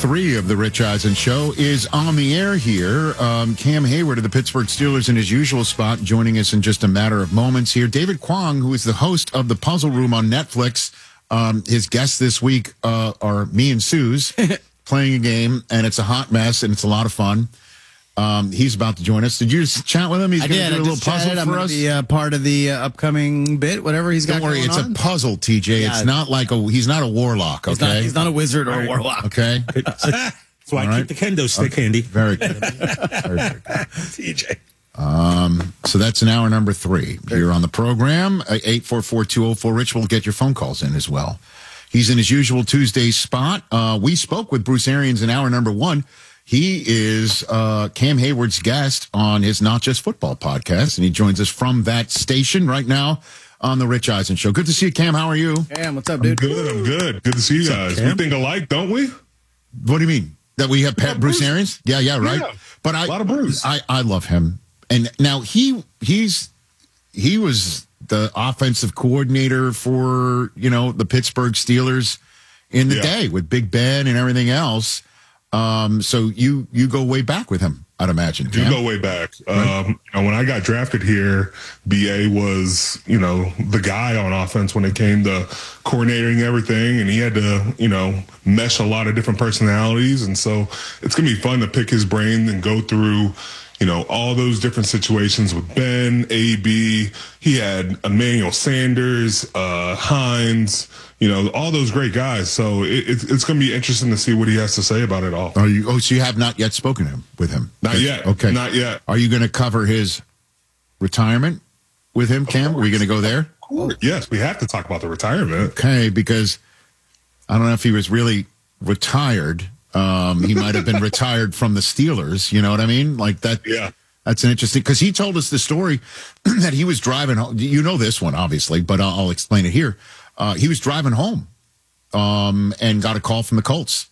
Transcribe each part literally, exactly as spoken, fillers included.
three of the Rich Eisen Show is on the air here. Um, Cam Hayward of the Pittsburgh Steelers in his usual spot, joining us in just a matter of moments here. David Kwong, who is the host of The Puzzle Room on Netflix. Um, his guests this week uh, are me and Suze playing a game, and it's a hot mess, and it's a lot of fun. Um, he's about to join us. Did you just chat with him? He's going to do a little puzzle chatted. for I'm us. Be uh, part of the uh, upcoming bit, whatever he's got. Don't worry, going it's on. a puzzle, T J. Yeah. It's not like a. He's not a warlock. Okay, He's not, he's not a wizard or a warlock. Okay, so I right. keep the kendo stick okay. handy. Very good, very good. T J. Um, so that's an hour number three here on the program. eight four four, two oh four, Rich will get your phone calls in as well. He's in his usual Tuesday spot. Uh, we spoke with Bruce Arians in hour number one. He is uh, Cam Hayward's guest on his Not Just Football podcast, and he joins us from that station right now on the Rich Eisen Show. Good to see you, Cam. How are you? Cam, what's up, I'm dude? good. I'm good. Good to see you guys. We think alike, don't we? What do you mean? That we have Pat Bruce, Bruce Arians? Yeah, yeah, right. Yeah. But I, A lot of Bruce. I, I love him. And now he he's he was the offensive coordinator for, you know, the Pittsburgh Steelers in the Yeah. day with Big Ben and everything else. Um, so you you go way back with him, I'd imagine. You Cam. go way back. Um, you know, when I got drafted here, B A was, you know, the guy on offense when it came to coordinating everything, and he had to, you know, mesh a lot of different personalities. And so it's going to be fun to pick his brain and go through, you know, all those different situations with Ben, A B. He had Emmanuel Sanders, uh, Hines, you know, all those great guys. So it, it's it's going to be interesting to see what he has to say about it all. Are you, oh, so you have not yet spoken to him with him? Not yet. Okay. Not yet. Are you going to cover his retirement with him, Cam? Are we going to go there? Yes, we have to talk about the retirement. Okay, because I don't know if he was really retired. Um, he might have been retired from the Steelers. You know what I mean? Like that. Yeah. That's an interesting, because he told us the story that he was driving home. You know this one, obviously, but I'll, I'll explain it here. Uh, he was driving home um, and got a call from the Colts.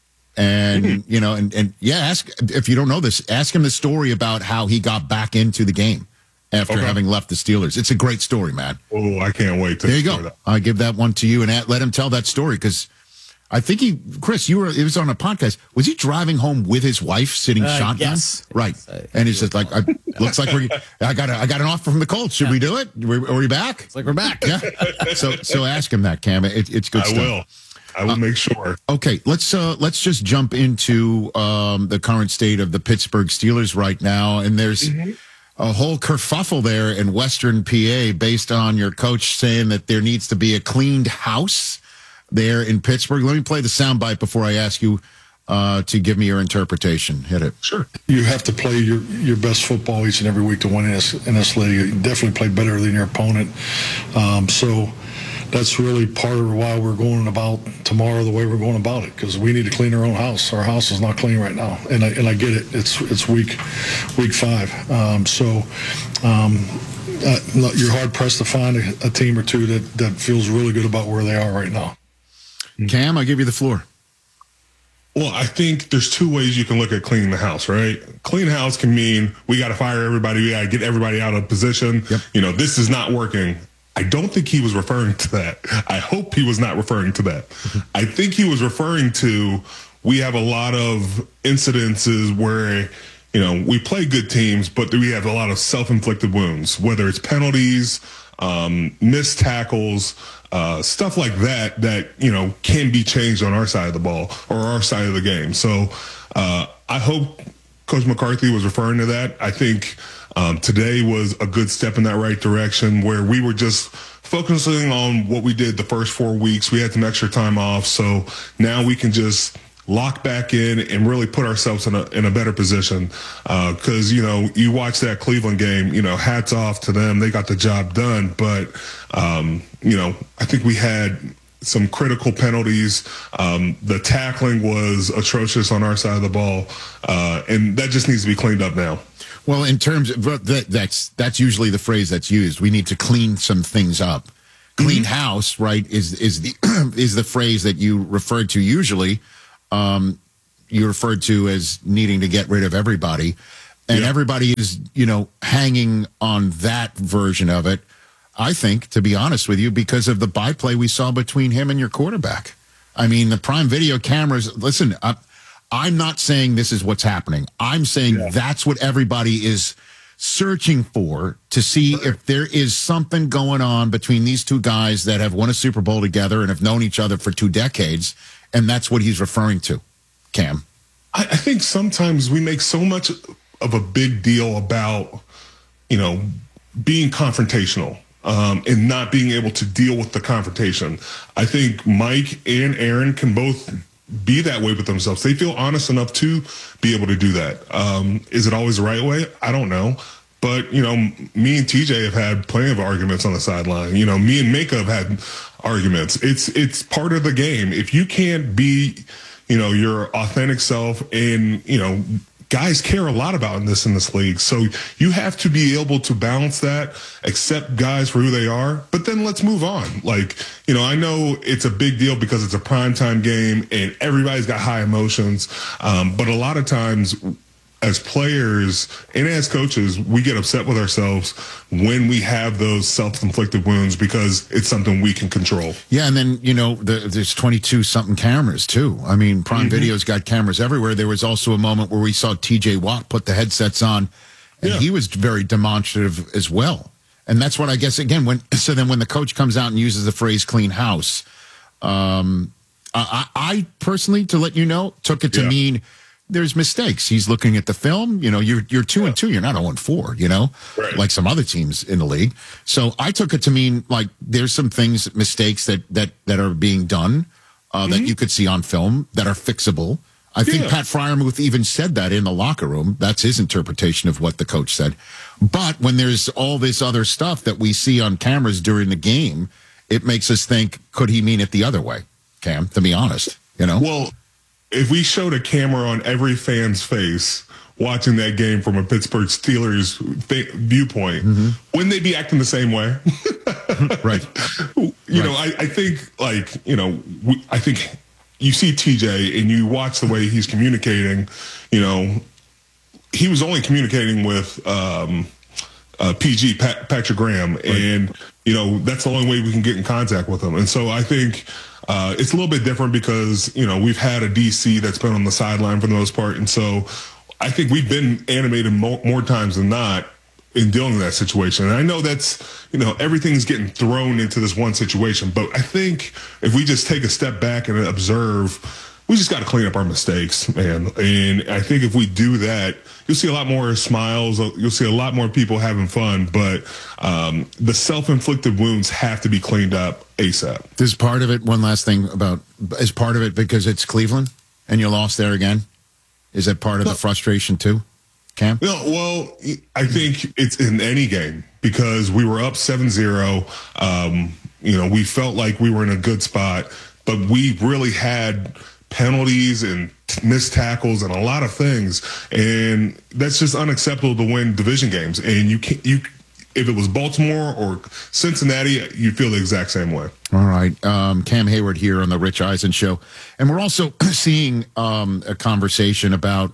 And, mm-hmm. you know, and, and yeah, ask if you don't know this, ask him the story about how he got back into the game after Okay. having left the Steelers. It's a great story, man. Oh, I can't wait to There you go. that. I give that one to you and let him tell that story, because I think he, Chris, you were, it was on a podcast. Was he driving home with his wife sitting Uh, shotgun? yes. Right. Yes, I- And he's just like, I, looks like we're, I got a, I got an offer from the Colts. Should we do it? Are we back? It's like we're back. Yeah. So, so ask him that, Cam. It, it's good I stuff. will. I will make sure. Okay, let's uh, let's just jump into um, the current state of the Pittsburgh Steelers right now, and there's Mm-hmm. a whole kerfuffle there in Western P A based on your coach saying that there needs to be a cleaned house there in Pittsburgh. Let me play the soundbite before I ask you uh, to give me your interpretation. Hit it. Sure. You have to play your, your best football each and every week to win in this, in this league. You definitely play better than your opponent. Um, so that's really part of why we're going about tomorrow the way we're going about it, because we need to clean our own house. Our house is not clean right now, and I, and I get it. It's it's week week five. Um, so um, uh, you're hard pressed to find a, a team or two that, that feels really good about where they are right now. Cam, I give you the floor. Well, I think there's two ways you can look at cleaning the house, right? Clean house can mean we got to fire everybody. We got to get everybody out of position. Yep. You know, this is not working. I don't think he was referring to that. I hope he was not referring to that. I think he was referring to, we have a lot of incidences where, you know, we play good teams, but we have a lot of self-inflicted wounds, whether it's penalties, um, missed tackles, uh, stuff like that, that, you know, can be changed on our side of the ball or our side of the game. So uh, I hope Coach McCarthy was referring to that. I think um, today was a good step in that right direction, where we were just focusing on what we did the first four weeks. We had some extra time off, so now we can just lock back in and really put ourselves in a in a better position. Because, uh, you know, you watch that Cleveland game, you know, hats off to them. They got the job done. But, um, you know, I think we had some critical penalties. Um, the tackling was atrocious on our side of the ball. Uh, and that just needs to be cleaned up now. Well, in terms of that, that's that's usually the phrase that's used. We need to clean some things up. Clean mm-hmm. house, right, is is the is the phrase that you referred to usually. Um, you referred to as needing to get rid of everybody, and yeah. everybody is, you know, hanging on that version of it. I think, to be honest with you, because of the byplay we saw between him and your quarterback. I mean, the Prime Video cameras. Listen, I, I'm not saying this is what's happening. I'm saying Yeah. that's what everybody is searching for, to see if there is something going on between these two guys that have won a Super Bowl together and have known each other for two decades. And that's what he's referring to, Cam. I, I think sometimes we make so much of a big deal about, you know, being confrontational um, and not being able to deal with the confrontation. I think Mike and Aaron can both be that way with themselves. They feel honest enough to be able to do that. Um, is it always the right way? I don't know. But, you know, me and T J have had plenty of arguments on the sideline. You know, me and Mika have had arguments. It's it's part of the game. If you can't be, you know, your authentic self, and, you know, guys care a lot about in this in this league. So you have to be able to balance that, accept guys for who they are, but then let's move on. Like, you know, I know it's a big deal because it's a primetime game and everybody's got high emotions. Um, but a lot of times as players and as coaches, we get upset with ourselves when we have those self-inflicted wounds because it's something we can control. Yeah, and then, you know, the, there's twenty-two something cameras, too. I mean, Prime mm-hmm. Video's got cameras everywhere. There was also a moment where we saw T J Watt put the headsets on, and yeah. he was very demonstrative as well. And that's what I guess, again, when so then when the coach comes out and uses the phrase clean house, um, I, I personally, to let you know, took it to yeah. mean there's mistakes. He's looking at the film. You know, you're you're two yeah. and two. You're not zero and four. You know, right. like some other teams in the league. So I took it to mean like there's some things, mistakes that that that are being done uh, mm-hmm. that you could see on film that are fixable. I think yeah. Pat Fryermuth even said that in the locker room. That's his interpretation of what the coach said. But when there's all this other stuff that we see on cameras during the game, it makes us think, could he mean it the other way, Cam? To be honest, you know. Well, if we showed a camera on every fan's face watching that game from a Pittsburgh Steelers viewpoint, mm-hmm. wouldn't they be acting the same way? Right. You right. know, I, I think, like, you know, we, I think you see T J and you watch the way he's communicating, you know, he was only communicating with um, uh, P G, Pat, Patrick Graham, right. and, you know, that's the only way we can get in contact with him. And so I think Uh, it's a little bit different because, you know, we've had a D C that's been on the sideline for the most part. And so I think we've been animated more, more times than not in dealing with that situation. And I know that's, you know, everything's getting thrown into this one situation. But I think if we just take a step back and observe, we just got to clean up our mistakes, man. And I think if we do that, you'll see a lot more smiles. You'll see a lot more people having fun. But um, the self-inflicted wounds have to be cleaned up ASAP. Is part of it, one last thing about, is part of it because it's Cleveland and you lost there again? Is that part of no. the frustration too, Cam? No, well, I think it's in any game because we were up seven zero. Um, you know, we felt like we were in a good spot, but we really had penalties and missed tackles and a lot of things, and that's just unacceptable to win division games. And you can't, you, if it was Baltimore or Cincinnati, you feel the exact same way. All right, um, Cam Hayward here on the Rich Eisen Show, and we're also seeing um, a conversation about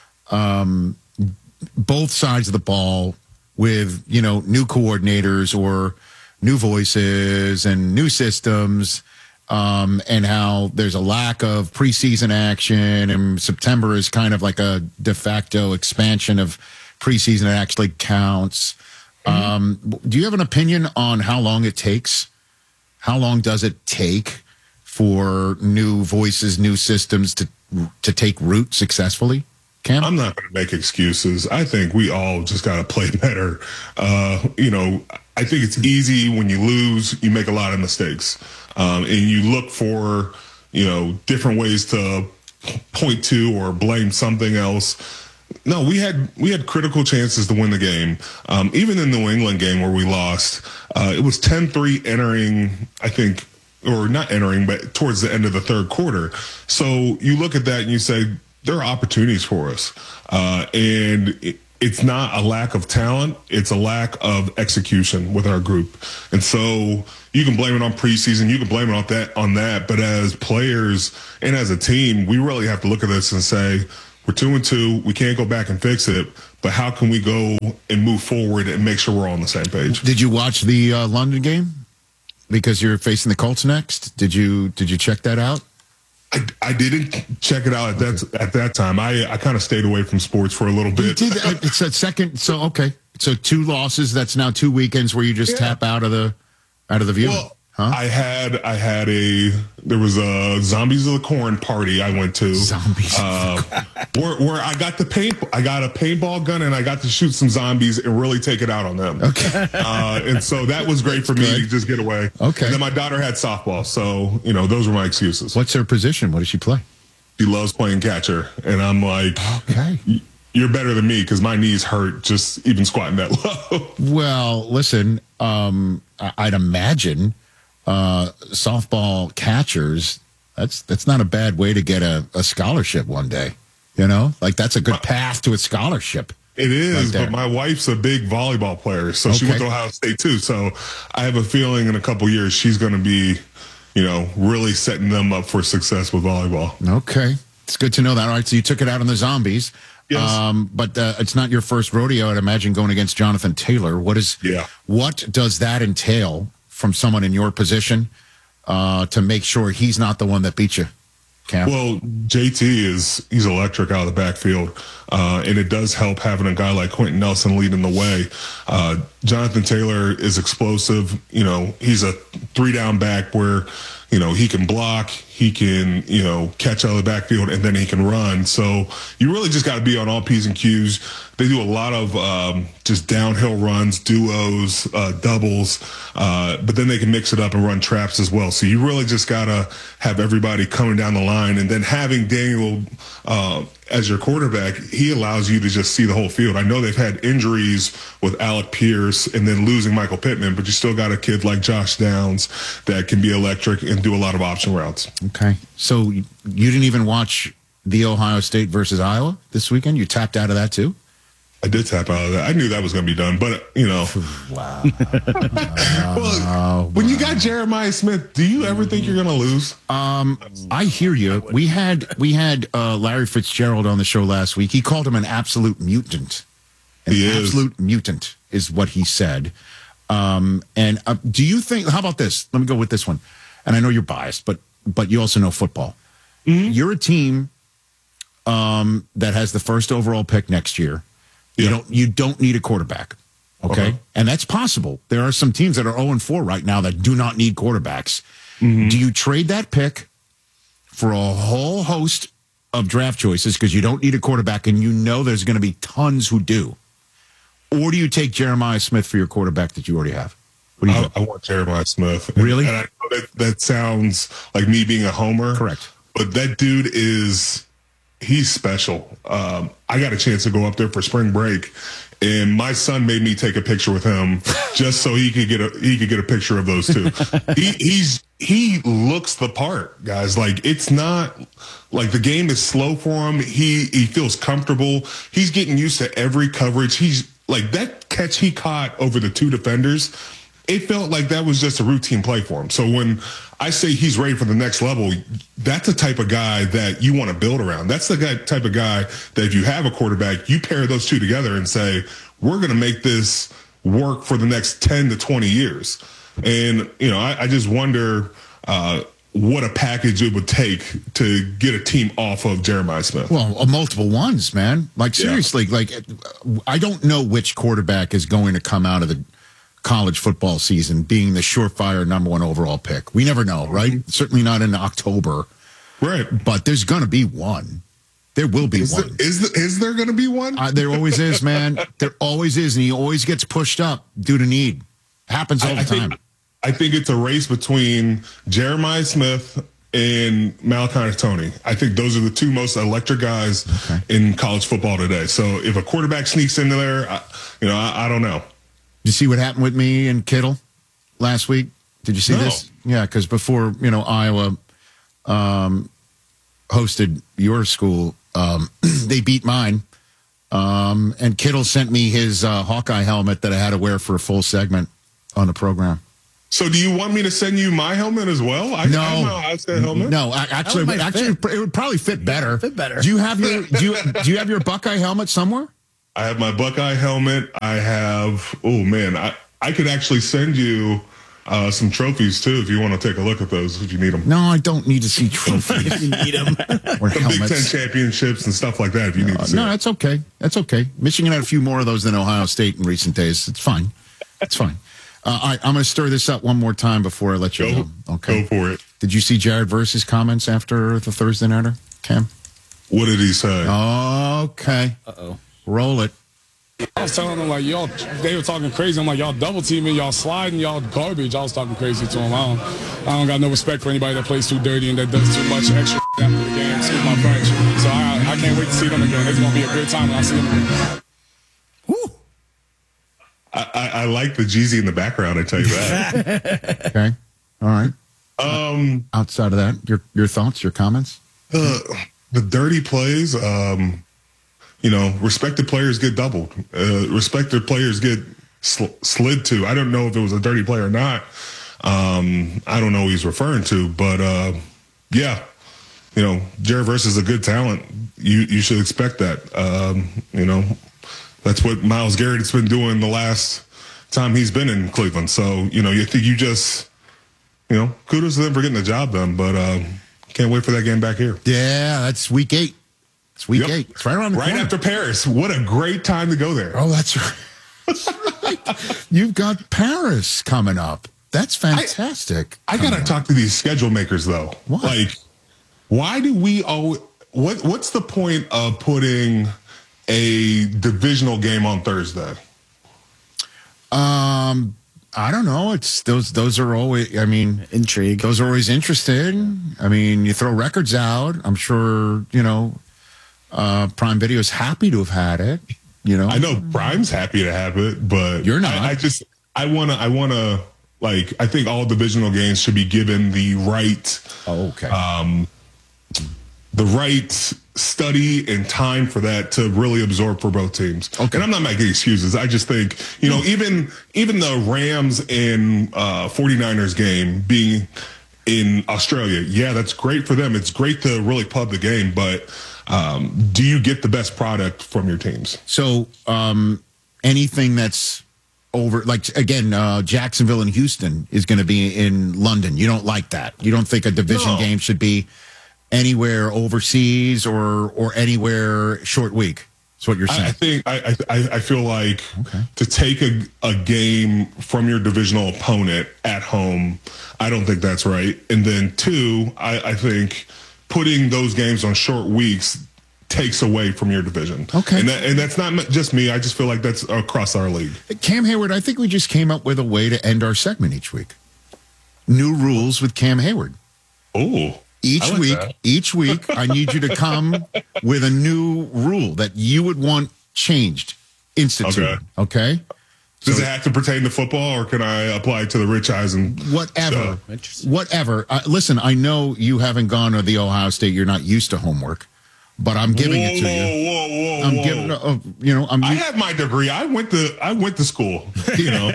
um, both sides of the ball with, you know, new coordinators or new voices and new systems. Um, and how there's a lack of preseason action, and September is kind of like a de facto expansion of preseason that actually counts. Mm-hmm. Um, do you have an opinion on how long it takes? How long does it take for new voices, new systems to to take root successfully? Cam? I'm not going to make excuses. I think we all just got to play better. Uh, you know, I think it's easy when you lose, you make a lot of mistakes. Um, and you look for, you know, different ways to point to or blame something else. No, we had we had critical chances to win the game. Um, even in the New England game where we lost, uh, it was ten three entering, I think, or not entering, but towards the end of the third quarter. So you look at that and you say, there are opportunities for us. Uh, and it, it's not a lack of talent. It's a lack of execution with our group. And so you can blame it on preseason. You can blame it on that, on that. But as players and as a team, we really have to look at this and say, we're two and two. We can't go back and fix it. But how can we go and move forward and make sure we're all on the same page? Did you watch the uh, London game? Because you're facing the Colts next. Did you, did you check that out? I, I didn't check it out at that at that time. I I kind of stayed away from sports for a little You bit. did, it's a second. So okay, so two losses. That's now two weekends where you just Yeah. tap out of the out of the view. Well, huh? I had I had a there was a Zombies of the Corn party I went to. Zombies of uh, where where I got the paint I got a paintball gun and I got to shoot some zombies and really take it out on them. Okay. Uh, and so that was great for me good. to just get away. Okay. And then my daughter had softball, so you know those were my excuses. What's her position? What does she play? She loves playing catcher, and I'm like, Okay. you're better than me because my knees hurt just even squatting that low. Well, listen, um, I- I'd imagine uh, softball catchers. That's that's not a bad way to get a, a scholarship one day. You know, like that's a good path to a scholarship. It is, Right there. but my wife's a big volleyball player, so she Okay. went to Ohio State too. So I have a feeling in a couple years she's going to be, you know, really setting them up for success with volleyball. Okay, it's good to know that. All right, so you took it out on the zombies. Yes. Um, but uh, it's not your first rodeo, I'd imagine, going against Jonathan Taylor. What is? Yeah. What does that entail from someone in your position uh, to make sure he's not the one that beat you, Cam? Well, J T is he's electric out of the backfield, uh, and it does help having a guy like Quentin Nelson leading the way. Uh, Jonathan Taylor is explosive. You know, he's a three down back where, you know, he can block, he can, you know, catch out of the backfield, and then he can run. So you really just got to be on all P's and Q's. They do a lot of um, just downhill runs, duos, uh, doubles, uh, but then they can mix it up and run traps as well. So you really just got to have everybody coming down the line. And then having Daniel uh, as your quarterback, he allows you to just see the whole field. I know they've had injuries with Alec Pierce and then losing Michael Pittman, but you still got a kid like Josh Downs that can be electric and do a lot of option routes. Okay, so you you didn't even watch the Ohio State versus Iowa this weekend? You tapped out of that too? I did tap out of that. I knew that was going to be done, but you know, Wow. well, when you got Jeremiah Smith, do you ever think you're going to lose? Um, I hear you. We had we had uh, Larry Fitzgerald on the show last week. He called him an absolute mutant. An He is. absolute mutant is what he said. Um, and uh, do you think? How about this? Let me go with this one. And I know you're biased, but but you also know football. Mm-hmm. You're a team um, that has the first overall pick next year. You Yeah. don't you don't need a quarterback. Okay. Okay. And that's possible. There are some teams that are oh and four right now that do not need quarterbacks. Mm-hmm. Do you trade that pick for a whole host of draft choices because you don't need a quarterback and you know there's going to be tons who do? Or do you take Jeremiah Smith for your quarterback that you already have? What do you I, think? I want Jeremiah Smith. And- Really? And I know that, that sounds like me being a homer. Correct. But that dude is, he's special. Um, I got a chance to go up there for spring break, and my son made me take a picture with him just so he could get a he could get a picture of those two. he he's he looks the part, guys. Like, it's not like the game is slow for him. He he feels comfortable. He's getting used to every coverage. He's like, that catch he caught over the two defenders, it felt like that was just a routine play for him. So when I say he's ready for the next level, that's the type of guy that you want to build around. That's the guy, type of guy that if you have a quarterback, you pair those two together and say, we're going to make this work for the next ten to twenty years. And, you know, I, I just wonder uh, what a package it would take to get a team off of Jeremiah Smith. Well, uh, multiple ones, man. Like, Yeah. seriously, like, uh, I don't know which quarterback is going to come out of the college football season being the surefire number one overall pick. We never know, right? Certainly not in October, Right. but there's going to be one. There will be Is, one. there, is, there, is there going to be one? Uh, there always is, man. There always is, and he always gets pushed up due to need. Happens all I, the I time. think, I think it's a race between Jeremiah Smith and Malachi Tony. I think those are the two most electric guys Okay. in college football today. So if a quarterback sneaks into there, I, you know, I, I don't know. Did you see what happened with me and Kittle last week? Did you see No. this? Yeah, because before, you know, Iowa um, hosted your school, um, they beat mine. Um, and Kittle sent me his uh, Hawkeye helmet that I had to wear for a full segment on the program. So do you want me to send you my helmet as well? I, No. I have my Ohio State helmet. No, I, actually, might actually, fit. it would probably fit better. Fit better. Do you have your do you do you have your Buckeye helmet somewhere? I have my Buckeye helmet. I have, oh man, I, I could actually send you uh, some trophies too, if you want to take a look at those, if you need them. No, I don't need to see trophies. You need them. Or Some Big Ten helmets. championships and stuff like that, if you need Uh, to see no, it. that's okay. That's okay. Michigan had a few more of those than Ohio State in recent days. It's fine. It's fine. Uh, all right, I'm going to stir this up one more time before I let you Go, go. Okay. go for it. Did you see Jared Verse's comments after the Thursday nighter, Cam? What did he say? Okay. Uh-oh. Roll it. I was telling them, like, y'all, they were talking crazy. I'm like, y'all double teaming, y'all sliding, y'all garbage. I was talking crazy to them. I don't, I don't got no respect for anybody that plays too dirty and that does too much extra after the game. Excuse my French. So I, I can't wait to see them again. It's going to be a good time when I see them again. Woo. I, I, I like the Jeezy in the background, I tell you that. Okay. All right. um, Outside of that, your your thoughts, your comments? uh, the dirty plays, um, you know, respected players get doubled. Uh, respected players get sl- slid to. I don't know if it was a dirty play or not. Um, I don't know who he's referring to, but uh, yeah, you know, Jared Verse is a good talent. You you should expect that. Um, you know, that's what Myles Garrett's been doing the last time he's been in Cleveland. So, you know, you think you just, you know, kudos to them for getting the job done, but uh, can't wait for that game back here. Yeah, that's week eight. It's week Yep. eight. It's right around the Right corner. after Paris. What a great time to go there. Oh, that's right. That's right. You've got Paris coming up. That's fantastic. I got to talk to these schedule makers, though. Why? Like, why do we all, what, what's the point of putting a divisional game on Thursday? Um, I don't know. It's those. Those are always. I mean, Intrigue. those are always interesting. I mean, you throw records out. I'm sure you know. Uh, Prime Video's happy to have had it. You know. I know Prime's happy to have it, but You're not. I, I just, I want to, I want to, like, I think all divisional games should be given the right, Oh, okay. um, the right study and time for that to really absorb for both teams. Okay. And I'm not making excuses. I just think, you know, even even the Rams and uh, 49ers game being in Australia, yeah, that's great for them. It's great to really pub the game, but um, do you get the best product from your teams? So, um, anything that's over, like, again, uh, Jacksonville and Houston is going to be in London. You don't like that. You don't think a division No. game should be anywhere overseas or or anywhere short week. That's what you're I, I saying. think I, I I feel like Okay. to take a, a game from your divisional opponent at home, I don't think that's right. And then two, I, I think putting those games on short weeks takes away from your division. Okay. And that, and that's not just me. I just feel like that's across our league. Cam Hayward, I think we just came up with a way to end our segment each week. New rules with Cam Hayward. Oh. Each I like week, that. each week, I need you to come with a new rule that you would want changed, instituted. Okay. Does it have to pertain to football, or can I apply it to the Rich Eisen? Whatever. So- Interesting. Whatever. Uh, listen, I know you haven't gone to the Ohio State. You're not used to homework, but I'm giving it to Whoa, you. whoa, whoa, I'm whoa. giving. Uh, you know, I'm I used have my degree. I went to I went to school. You know,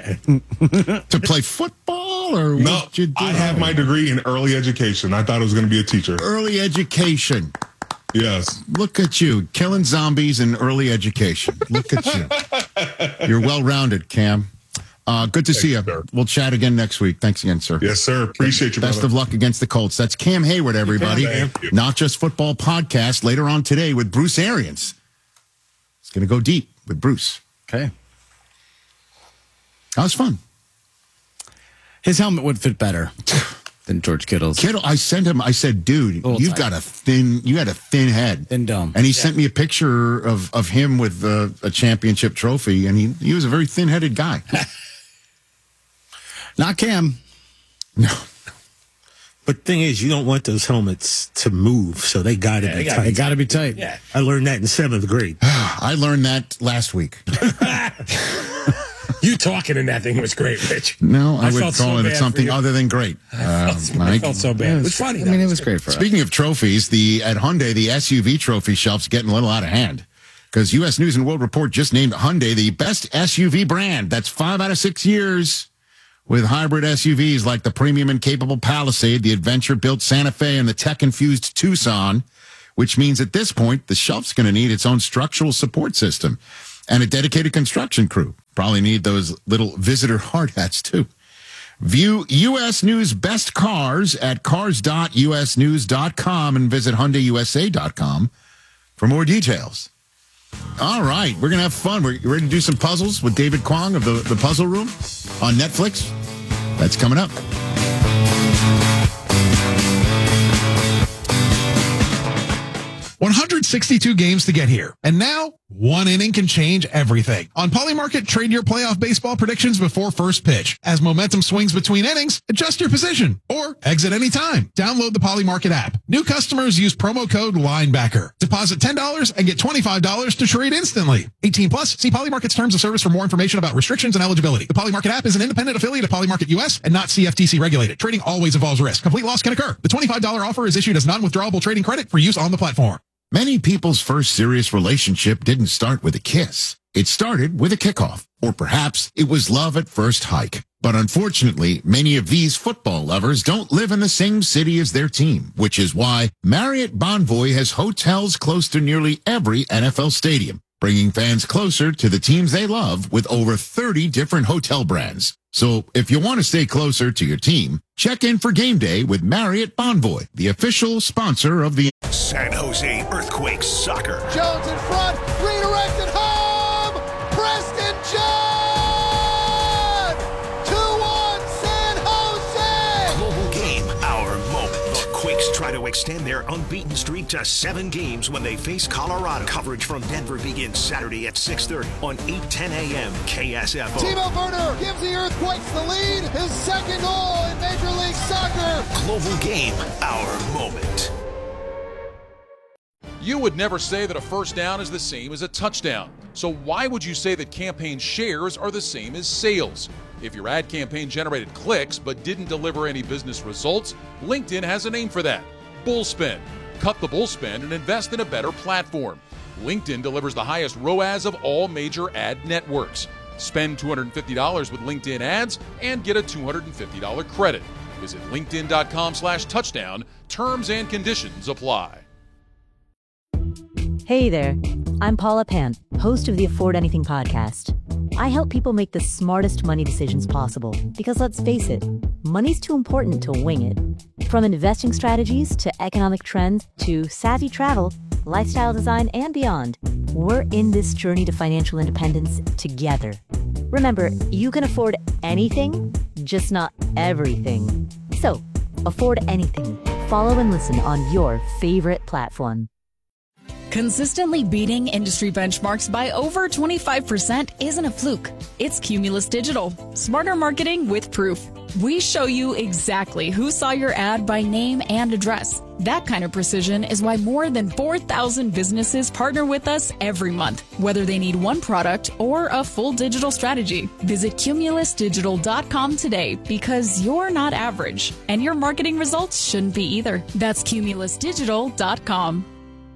to play football, or no, what you do? I have my degree in early education. I thought I was going to be a teacher. early education. Yes. Look at you, killing zombies in early education. Look at you. You're well rounded, Cam. Uh, good to see you. sir. We'll chat again next week. Thanks again, sir. Yes, sir. Appreciate you, Best brother. of luck against the Colts. That's Cam Hayward, everybody. Thank you. Not Just Football podcast later on today with Bruce Arians. It's going to go deep with Bruce. Okay. That was fun. His helmet would fit better than George Kittle's. Kittle, I sent him, I said, dude, Little you've tight. got a thin, you got a thin head. Thin dome. And he sent me a picture of, of him with uh, a championship trophy, and he, he was a very thin-headed guy. Not Cam. No. But thing is, you don't want those helmets to move, so they got to be They tight. got to be tight. Yeah, I learned that in seventh grade. I learned that last week. You talking in that thing was great, Rich. No, I, I would felt so call bad it for something you. other than great. Uh, I Mike. felt so bad. It was funny. I though. mean, it was great for us. Speaking of trophies, the at Hyundai, the S U V trophy shelf's getting a little out of hand because U S News and World Report just named Hyundai the best S U V brand. That's five out of six years with hybrid S U Vs like the premium and capable Palisade, the adventure-built Santa Fe, and the tech-infused Tucson, which means at this point, the shelf's going to need its own structural support system and a dedicated construction crew. Probably need those little visitor hard hats, too. View U S News Best Cars at cars dot u s news dot com and visit hyundai u s a dot com for more details. All right, we're going to have fun. We're ready to do some puzzles with David Kwong of the, the Puzzle Room on Netflix. That's coming up. one hundred sixty-two games to get here. And now, one inning can change everything. On Polymarket, trade your playoff baseball predictions before first pitch. As momentum swings between innings, adjust your position or exit anytime. Download the Polymarket app. New customers use promo code LINEBACKER. Deposit ten dollars and get twenty-five dollars to trade instantly. eighteen plus, see Polymarket's terms of service for more information about restrictions and eligibility. The Polymarket app is an independent affiliate of Polymarket U S and not C F T C regulated. Trading always involves risk. Complete loss can occur. The twenty-five dollars offer is issued as non-withdrawable trading credit for use on the platform. Many people's first serious relationship didn't start with a kiss. It started with a kickoff, or perhaps it was love at first hike. But unfortunately, many of these football lovers don't live in the same city as their team, which is why Marriott Bonvoy has hotels close to nearly every N F L stadium, bringing fans closer to the teams they love with over thirty different hotel brands. So if you want to stay closer to your team, check in for game day with Marriott Bonvoy, the official sponsor of the San Jose Earthquakes soccer. Jones in front, redirected home, Preston John! two one San Jose! Global game, our moment. The Quakes try to extend their unbeaten streak to seven games when they face Colorado. Coverage from Denver begins Saturday at six thirty on eight ten a.m. K S F O. Timo Werner gives the Earthquakes the lead, his second goal in Major League Soccer. Global game, our moment. You would never say that a first down is the same as a touchdown. So why would you say that campaign shares are the same as sales? If your ad campaign generated clicks but didn't deliver any business results, LinkedIn has a name for that. Bullspend. Cut the bullspend and invest in a better platform. LinkedIn delivers the highest R O A S of all major ad networks. Spend two hundred fifty dollars with LinkedIn ads and get a two hundred fifty dollars credit. Visit linkedin.com slash touchdown. Terms and conditions apply. Hey there, I'm Paula Pant, host of the Afford Anything podcast. I help people make the smartest money decisions possible because let's face it, money's too important to wing it. From investing strategies to economic trends to savvy travel, lifestyle design, and beyond, we're in this journey to financial independence together. Remember, you can afford anything, just not everything. So, afford anything. Follow and listen on your favorite platform. Consistently beating industry benchmarks by over twenty-five percent isn't a fluke. It's Cumulus Digital. Smarter marketing with proof. We show you exactly who saw your ad by name and address. That kind of precision is why more than four thousand businesses partner with us every month, whether they need one product or a full digital strategy. Visit cumulus digital dot com today because you're not average, and your marketing results shouldn't be either. That's cumulus digital dot com.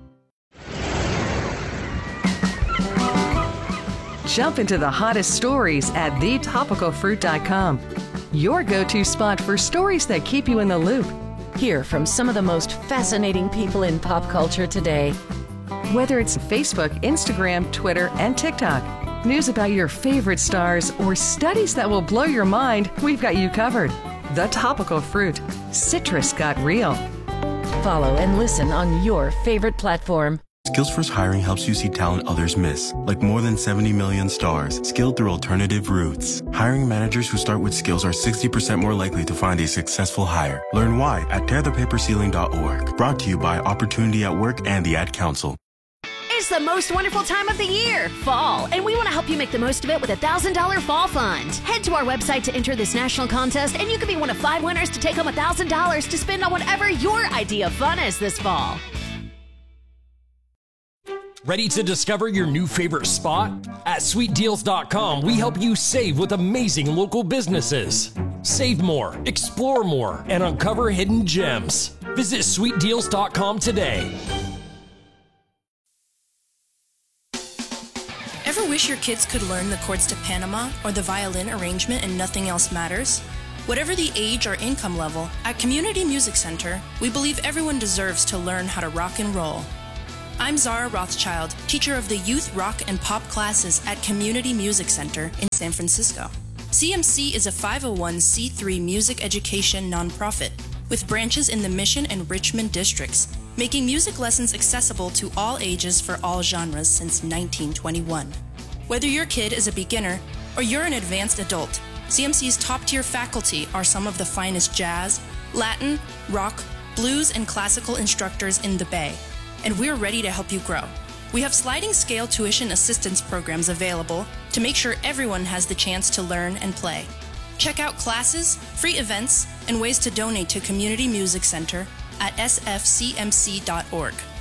Jump into the hottest stories at the topical fruit dot com. Your go-to spot for stories that keep you in the loop. Hear from some of the most fascinating people in pop culture today. Whether it's Facebook, Instagram, Twitter, and TikTok, news about your favorite stars, or studies that will blow your mind, we've got you covered. The Topical Fruit. Citrus got real. Follow and listen on your favorite platform. Skillsforce Hiring helps you see talent others miss, like more than seventy million stars, skilled through alternative routes. Hiring managers who start with skills are sixty percent more likely to find a successful hire. Learn why at tear the paper ceiling dot org. Brought to you by Opportunity at Work and the Ad Council. It's the most wonderful time of the year, fall, and we want to help you make the most of it with a one thousand dollars Fall Fund. Head to our website to enter this national contest, and you could be one of five winners to take home one thousand dollars to spend on whatever your idea of fun is this fall. Ready to discover your new favorite spot? At sweet deals dot com, we help you save with amazing local businesses. Save more, explore more, and uncover hidden gems. Visit sweet deals dot com today. Ever wish your kids could learn the chords to Panama or the violin arrangement and nothing else matters? Whatever the age or income level, at Community Music Center, we believe everyone deserves to learn how to rock and roll. I'm Zara Rothschild, teacher of the youth rock and pop classes at Community Music Center in San Francisco. C M C is a five oh one c three music education nonprofit with branches in the Mission and Richmond districts, making music lessons accessible to all ages for all genres since nineteen twenty-one. Whether your kid is a beginner or you're an advanced adult, C M C's top-tier faculty are some of the finest jazz, Latin, rock, blues, and classical instructors in the Bay, and we're ready to help you grow. We have sliding scale tuition assistance programs available to make sure everyone has the chance to learn and play. Check out classes, free events, and ways to donate to Community Music Center at s f c m c dot org.